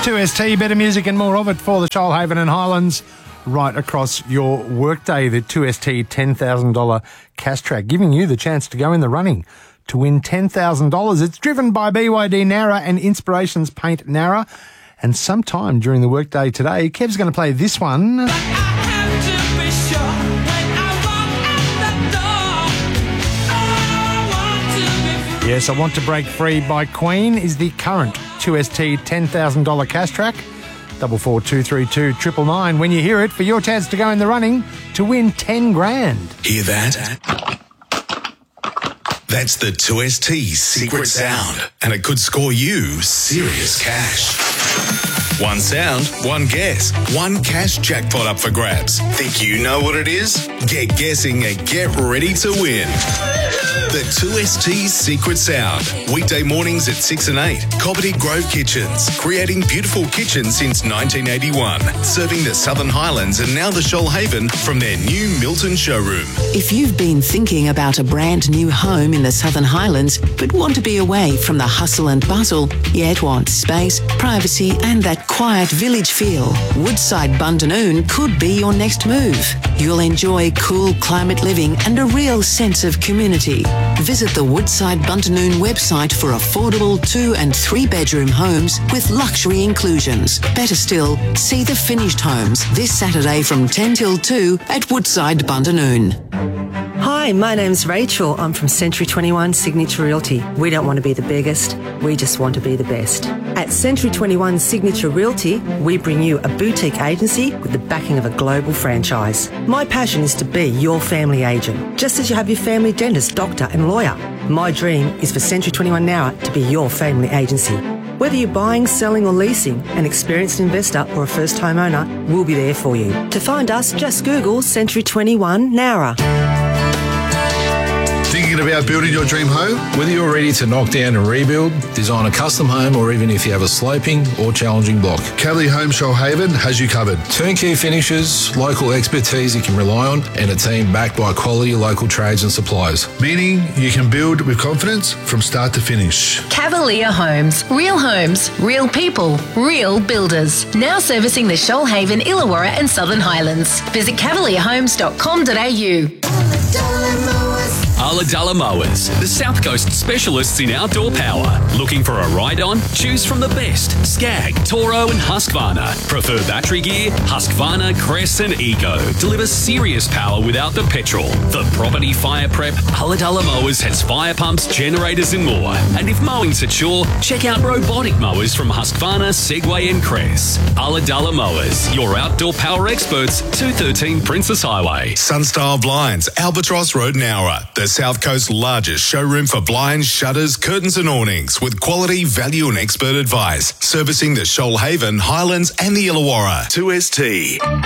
2ST, better music and more of it for the Shoalhaven and Highlands right across your workday. The 2ST $10,000 cash track, giving you the chance to go in the running to win $10,000. It's driven by BYD Nara and Inspirations Paint Nara. And sometime during the workday today, Kev's going to play this one. Yes, I Want to Break Free by Queen is the current 2ST $10,000 cash track. 442332 999. When you hear it, for your chance to go in the running to win 10 grand. Hear that? That's the 2ST secret sound, and it could score you serious cash. One sound, one guess, one cash jackpot up for grabs. Think you know what it is? Get guessing and get ready to win. The 2ST Secret Sound. Weekday mornings at 6 and 8. Cobbitty Grove Kitchens. Creating beautiful kitchens since 1981. Serving the Southern Highlands and now the Shoalhaven from their new Milton showroom. If you've been thinking about a brand new home in the Southern Highlands but want to be away from the hustle and bustle, yet want space, privacy and that quiet village feel, Woodside Bundanoon could be your next move. You'll enjoy cool climate living and a real sense of community. Visit the Woodside Bundanoon website for affordable 2 and 3 bedroom homes with luxury inclusions. Better still, see the finished homes this Saturday from 10 till 2 at Woodside Bundanoon. Hi, my name's Rachel. I'm from Century 21 Signature Realty. We don't want to be the biggest, we just want to be the best. At Century 21 Signature Realty, we bring you a boutique agency with the backing of a global franchise. My passion is to be your family agent, just as you have your family dentist, doctor and lawyer. My dream is for Century 21 Nara to be your family agency. Whether you're buying, selling or leasing, an experienced investor or a first home owner, we'll be there for you. To find us, just Google Century 21 Nara. Thinking about building your dream home? Whether you're ready to knock down and rebuild, design a custom home, or even if you have a sloping or challenging block, Cavalier Home Shoalhaven has you covered. turnkey finishes, local expertise you can rely on, and a team backed by quality local trades and suppliers. Meaning you can build with confidence from start to finish. Cavalier Homes, real people, real builders. Now servicing the Shoalhaven, Illawarra and Southern Highlands. Visit cavalierhomes.com.au. Ulladulla Mowers, the South Coast specialists in outdoor power. Looking for a ride-on? Choose from the best. Skag, Toro and Husqvarna. Prefer battery gear? Husqvarna, Crest and Eco. Deliver serious power without the petrol. For property fire prep, Ulladulla Mowers has fire pumps, generators and more. And if mowing's a chore, check out robotic mowers from Husqvarna, Segway and Crest. Ulladulla Mowers, your outdoor power experts, 213 Princess Highway. Sunstyle Blinds, Albatross Road, Nowra. The South Coast's largest showroom for blinds, shutters, curtains and awnings with quality, value and expert advice. Servicing the Shoalhaven, Highlands and the Illawarra. 2ST.